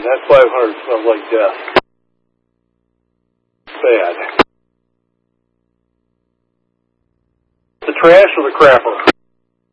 That 500 smells like death. Bad. The trash or the crapper?